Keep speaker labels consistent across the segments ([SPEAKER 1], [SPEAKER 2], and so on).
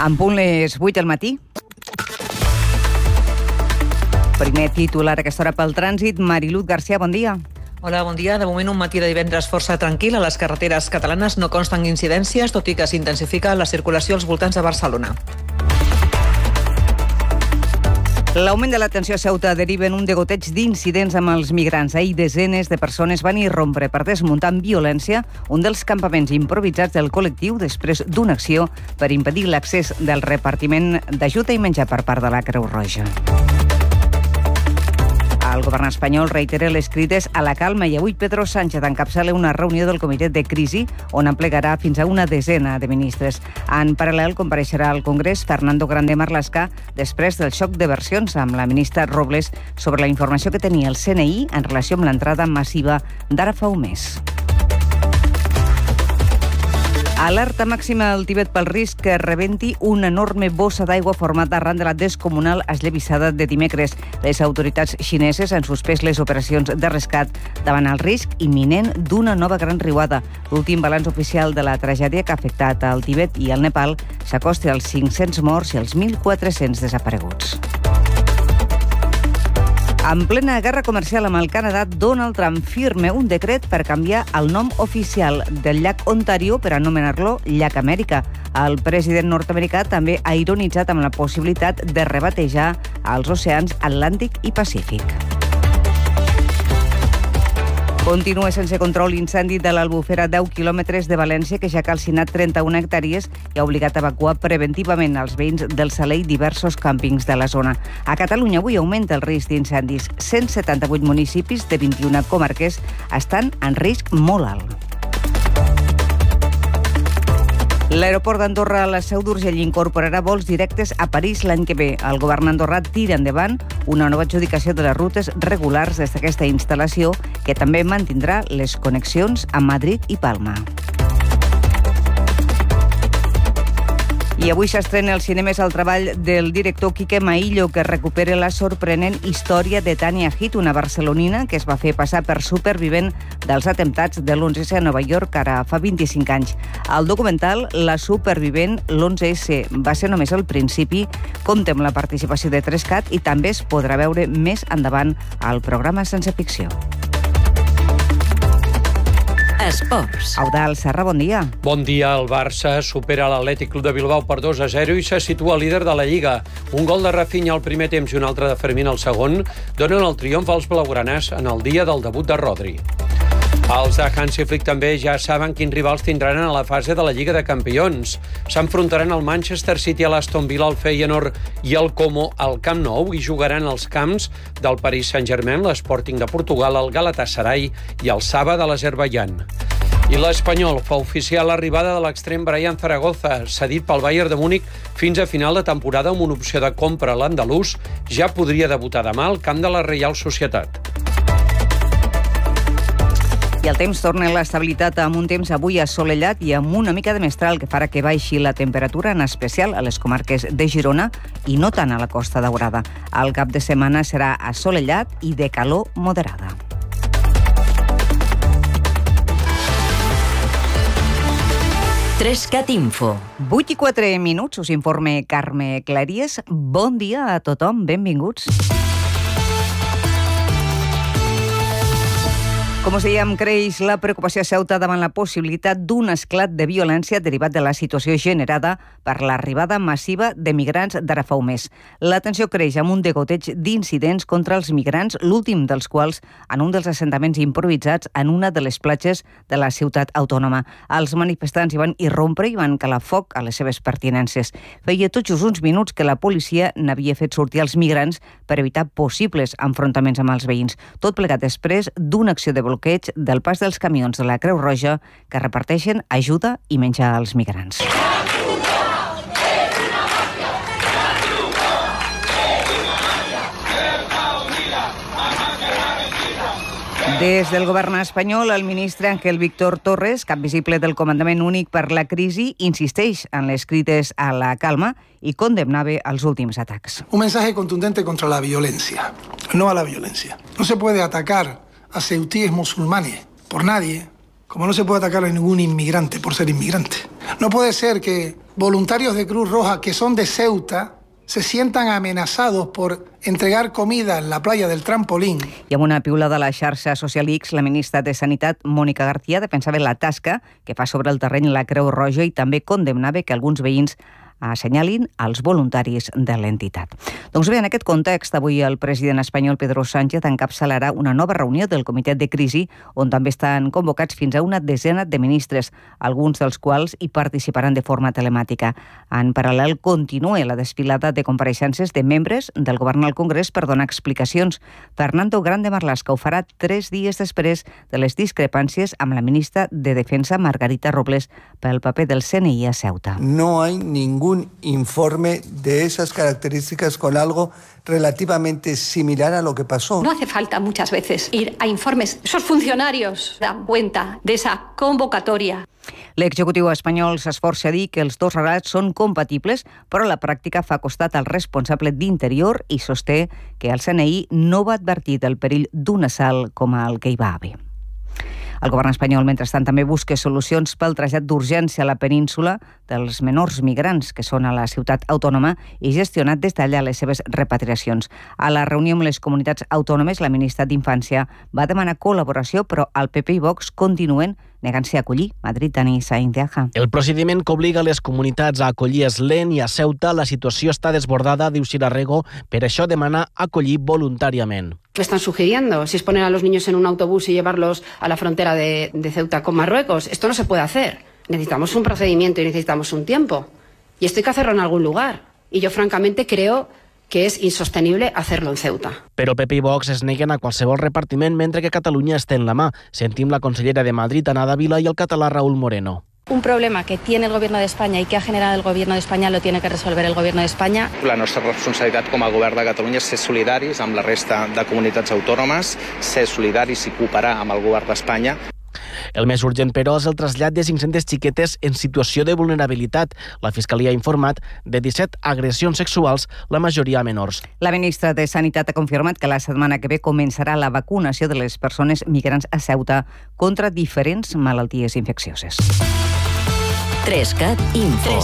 [SPEAKER 1] En punt les 8 del matí. Primer titular a aquesta hora pel trànsit. Mariluz García, bon dia.
[SPEAKER 2] Hola, bon dia. De moment un matí de divendres força tranquil. A les carreteres catalanes no consten incidències, tot i que s'intensifica la circulació als voltants de Barcelona.
[SPEAKER 1] L'augment de la tensió a Ceuta deriva en un degoteig d'incidents amb els migrants. Ahir desenes de persones van irrompre per desmuntar amb violència un dels campaments improvisats del col·lectiu després d'una acció per impedir l'accés del repartiment d'ajuda i menjar per part de la Creu Roja. El govern espanyol reitera les crides a la calma i avui Pedro Sánchez encapçala una reunió del comitè de crisi on emplegarà fins a una desena de ministres. En paral·lel compareixerà al Congrés Fernando Grande Marlaska després del xoc de versions amb la ministra Robles sobre la informació que tenia el CNI en relació amb l'entrada massiva d'ara fa un mes. Alerta màxima al Tibet pel risc que rebenti una enorme bossa d'aigua formada arran de la descomunal esllavissada de dimecres. Les autoritats xineses han suspès les operacions de rescat davant el risc imminent d'una nova gran riuada. L'últim balanç oficial de la tragèdia que ha afectat al Tibet i al Nepal s'acosta als 500 morts i als 1.400 desapareguts. En plena guerra comercial amb el Canadà, Donald Trump firma un decret per canviar el nom oficial del llac Ontario per anomenar-lo llac Amèrica. El president nord-americà també ha ironitzat amb la possibilitat de rebatejar els oceans Atlàntic i Pacífic. Continua sense control l'incendi de l'Albufera a 10 quilòmetres de València, que ja ha calcinat 31 hectàrees i ha obligat a evacuar preventivament els veïns del Saler i diversos càmpings de la zona. A Catalunya avui augmenta el risc d'incendis. 178 municipis de 21 comarques estan en risc molt alt. L'aeroport d'Andorra a la Seu d'Urgell incorporarà vols directes a París l'any que ve. El govern andorrà tira endavant una nova adjudicació de les rutes regulars des d'aquesta instal·lació, que també mantindrà les connexions a Madrid i Palma. I avui s'estrena als cinemes el treball del director Quique Maillo, que recupera la sorprenent història de Tania Heath, una barcelonina que es va fer passar per supervivent dels atemptats de l'11S a Nova York ara fa 25 anys. Al documental, la supervivent, l'11S va ser només el principi, compta amb la participació de 3CAT i també es podrà veure més endavant al programa Sense Ficció. Esports. Eudald Serra, bon dia.
[SPEAKER 3] Bon dia. El Barça supera l'Atlètic Club de Bilbao per 2-0 i se situa líder de la Lliga. Un gol de Rafinha al primer temps i un altre de Fermín al segon donen el triomf als blaugranes en el dia del debut de Rodri. Els de Hansi Flick també ja saben quins rivals tindran a la fase de la Lliga de Campions. S'enfrontaran al Manchester City, a l'Aston Villa, al Feyenoord i al Como al Camp Nou i jugaran als camps del Paris Saint-Germain, l'Sporting de Portugal, el Galatasaray i el Saba de l'Azerbaidjan. I l'Espanyol fa oficial l'arribada de l'extrem Brian Zaragoza, cedit pel Bayern de Múnich fins a final de temporada amb una opció de compra. L'andalús ja podria debutar demà al camp de la Reial Societat.
[SPEAKER 1] I el temps torna a l'estabilitat amb un temps avui assolellat i amb una mica de mestral que farà que baixi la temperatura, en especial a les comarques de Girona i no tant a la Costa Daurada. El cap de setmana serà assolellat i de calor moderada.
[SPEAKER 4] Trescat Info.
[SPEAKER 1] 8 i 4 minuts, us informe Carme Claries. Bon dia a tothom, benvinguts. Com us dèiem, creix la preocupació a Ceuta davant la possibilitat d'un esclat de violència derivat de la situació generada per l'arribada massiva de migrants d'ara fa un mes. La tensió creix amb un degoteig d'incidents contra els migrants, l'últim dels quals en un dels assentaments improvisats en una de les platges de la ciutat autònoma. Els manifestants hi van irrompre i van calar foc a les seves pertinences. Feia tot just uns minuts que la policia n'havia fet sortir els migrants per evitar possibles enfrontaments amb els veïns. Tot plegat després d'una acció de bloqueig del pas dels camions de la Creu Roja que reparteixen ajuda i menjar als migrants. Des del govern espanyol, el ministre Ángel Víctor Torres, cap visible del Comandament Únic per la Crisi, insisteix en les crides a la calma y condemnaba els últims atacs.
[SPEAKER 5] Un mensaje contundente contra la violencia, no a la violencia. No se puede atacar a ceutíes musulmanes por nadie, como no se puede atacar a ningún inmigrante por ser inmigrante. No puede ser que voluntarios de Cruz Roja que son de Ceuta se sientan amenazados por entregar comida en la playa del Trampolín.
[SPEAKER 1] I amb una piulada a la xarxa social X, la ministra de Sanitat, Mònica García, defensava la tasca que fa sobre el terreny la Creu Roja i també condemnava que alguns veïns assenyalin els voluntaris de l'entitat. Doncs bé, en aquest context, avui el president espanyol Pedro Sánchez encapçalarà una nova reunió del Comitè de Crisi, on també estan convocats fins a una desena de ministres, alguns dels quals hi participaran de forma telemàtica. En paral·lel, continua la desfilada de compareixences de membres del govern al Congrés per donar explicacions. Fernando Grande Marlaska ho farà 3 dies després de les discrepàncies amb la ministra de Defensa, Margarita Robles, pel paper del CNI a Ceuta.
[SPEAKER 4] No hay ningún informe de esas características con algo relativamente similar a lo que pasó.
[SPEAKER 6] No hace falta muchas veces ir a informes. Esos funcionarios dan cuenta de esa convocatoria.
[SPEAKER 1] L'executiu espanyol s'esforça a dir que els dos relats són compatibles, però la pràctica fa costat al responsable d'Interior i sosté que el CNI no va advertir del perill d'un assalt com el que hi va haver. El govern espanyol, mentrestant, també busca solucions pel trasllat d'urgència a la península dels menors migrants que són a la ciutat autònoma i gestionat des d'allà les seves repatriacions. A la reunió amb les comunitats autònomes, la ministra d'Infància va demanar col·laboració, però el PP i Vox continuen negant-se a acollir. Madrid, Dani Sainz de Aja.
[SPEAKER 7] El procediment que obliga les comunitats a acollir és lent i a Ceuta la situació està desbordada, diu Sirarrego, per això demana acollir voluntàriament.
[SPEAKER 8] ¿Qué están sugiriendo? Si es poner a los niños en un autobús y llevarlos a la frontera de Ceuta con Marruecos. Esto no se puede hacer. Necesitamos un procedimiento y necesitamos un tiempo. Y esto hay que hacerlo en algún lugar. Y yo francamente creo que és insostenible hacerlo en Ceuta.
[SPEAKER 7] Però PP i Vox es neguen a qualsevol repartiment mentre que Catalunya està en la mà. Sentim la consellera de Madrid, Ana Dávila, i el català Raúl Moreno.
[SPEAKER 9] Un problema que tiene el Gobierno de España y que ha generado el Gobierno de España lo tiene que resolver el Gobierno de España.
[SPEAKER 10] La nostra responsabilitat com a govern de Catalunya és ser solidaris amb la resta de comunitats autònomes, ser solidaris i cooperar amb el govern d'Espanya.
[SPEAKER 7] El més urgent, però, és el trasllat de 500 xiquetes en situació de vulnerabilitat. La Fiscalia ha informat de 17 agressions sexuals, la majoria a menors.
[SPEAKER 1] La ministra de Sanitat ha confirmat que la setmana que ve començarà la vacunació de les persones migrants a Ceuta contra diferents malalties infeccioses.
[SPEAKER 11] 3CAT Info.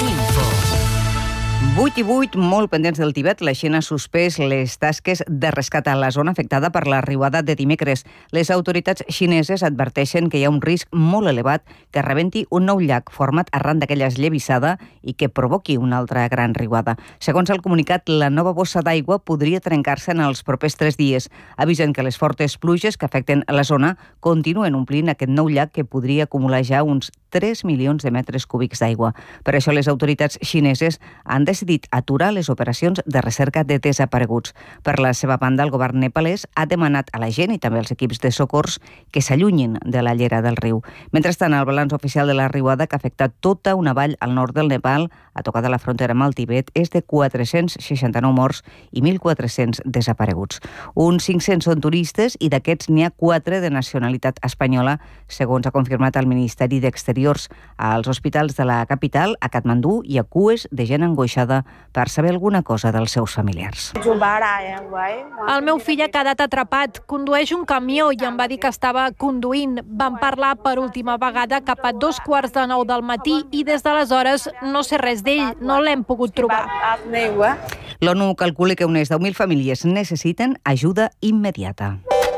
[SPEAKER 1] 8 i 8, molt pendents del Tibet, la Xina ha suspès les tasques de rescat a la zona afectada per la riuada de dimecres. Les autoritats xineses adverteixen que hi ha un risc molt elevat que rebenti un nou llac format arran d'aquella esllavissada i que provoqui una altra gran riuada. Segons el comunicat, la nova bossa d'aigua podria trencar-se en els propers 3 dies. Avisen que les fortes pluges que afecten la zona continuen omplint aquest nou llac que podria acumular ja uns 3 milions de metres cúbics d'aigua. Per això les autoritats xineses han decidit aturar les operacions de recerca de desapareguts. Per la seva banda, el govern nepalès ha demanat a la gent i també als equips de socors que s'allunyin de la llera del riu. Mentrestant, el balanç oficial de la riuada, que ha afectat tota una vall al nord del Nepal, a tocar de la frontera amb el Tibet, és de 469 morts i 1.400 desapareguts. Uns 500 són turistes i d'aquests n'hi ha 4 de nacionalitat espanyola, segons ha confirmat el Ministeri d'Exteriors. Als hospitals de la capital, a Katmandú, hi ha cues de gent angoixada per saber alguna cosa dels seus familiars.
[SPEAKER 12] El meu fill ha quedat atrapat. Condueix un camió i em va dir que estava conduint. Vam parlar per última vegada cap a 2:15 del matí i des d'aleshores no sé res d'ell. No l'hem pogut trobar.
[SPEAKER 1] L'ONU calcula que unes 10.000 famílies necessiten ajuda immediata.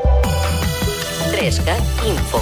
[SPEAKER 11] 3CAT Info.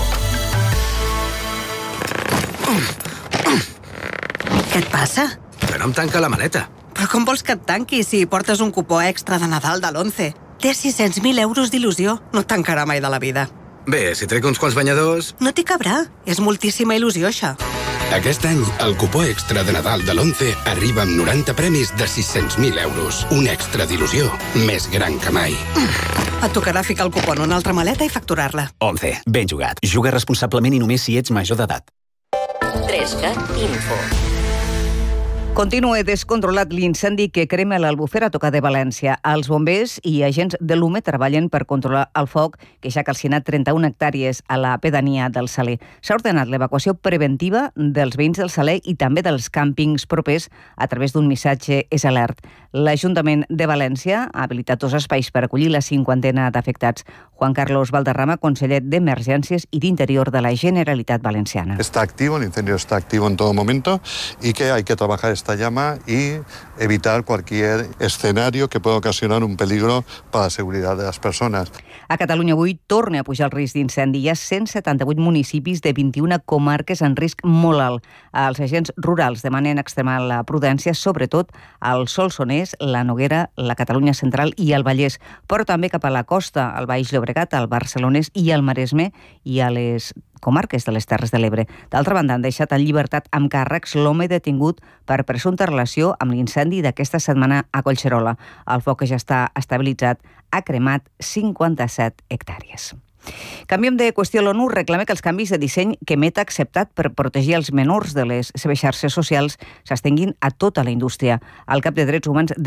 [SPEAKER 13] Què et passa?
[SPEAKER 14] Que no em tanca la maleta.
[SPEAKER 13] Però com vols que et tanqui si portes un cupó extra de Nadal de l'11? Té 600.000 euros d'il·lusió. No et tancarà mai de la vida.
[SPEAKER 14] Bé, si trec uns quants banyadors...
[SPEAKER 13] No t'hi cabrà. És moltíssima il·lusió, això.
[SPEAKER 15] Aquest any, el cupó extra de Nadal de l'11 arriba amb 90 premis de 600.000 euros. Un extra d'il·lusió més gran que mai.
[SPEAKER 13] Et tocarà ficar el cupó en una altra maleta i facturar-la.
[SPEAKER 16] 11. Ben jugat. Juga responsablement i només si ets major d'edat.
[SPEAKER 11] 3CAT Info.
[SPEAKER 1] Continua descontrolat l'incendi que crema l'Albufera a tocar de València. Els bombers i agents de l'UME treballen per controlar el foc que ja ha calcinat 31 hectàrees a la pedania del Saler. S'ha ordenat l'evacuació preventiva dels veïns del Saler i també dels càmpings propers a través d'un missatge és alert. L'Ajuntament de València ha habilitat 2 espais per acollir la 50ena d'afectats. Juan Carlos Valderrama, conseller d'Emergències i d'Interior de la Generalitat Valenciana.
[SPEAKER 17] Está activo, el incendio está activo en todo momento y que hay que trabajar esta llama y evitar cualquier escenario que pueda ocasionar un peligro para la seguridad de las personas.
[SPEAKER 1] A Catalunya avui torna a pujar el risc d'incendi. Hi ha 178 municipis de 21 comarques en risc molt alt. Els agents rurals demanen extremar la prudència, sobretot al Solsonès, la Noguera, la Catalunya Central i el Vallès, però també cap a la costa, al Baix Llobregat, al Barcelonès i al Maresme i a les comarques de les Terres de l'Ebre. D'altra banda, han deixat en llibertat amb càrrecs l'home detingut per presumpta relació amb l'incendi d'aquesta setmana a Collserola. El foc, que ja està estabilitzat, ha cremat 57 hectàrees. Canviem de qüestió. L'ONU reclama que els canvis de disseny que Meta ha acceptat per protegir els menors de les seves xarxes socials s'estenguin a tota la indústria. El cap de Drets Humans